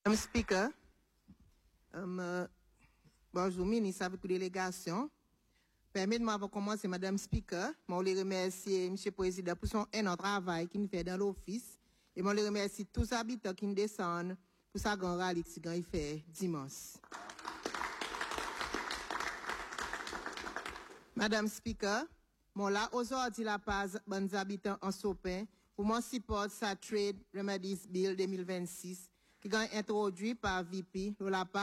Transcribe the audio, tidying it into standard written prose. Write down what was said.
Madame Speaker, bonjour ministre avec la délégation. Permettez-moi de commencer, Madame Speaker. Je voulais remercier M. le Président pour son énorme travail qu'il fait dans l'office. Et je voulais remercier tous les habitants qui descendent pour sa grande rallye qu'il fait dimanche. Madame Speaker, je là aujourd'hui la page des habitants en Sopin pour mon support sa Trade Remedies Bill 2026 qui est introduit par VP Lola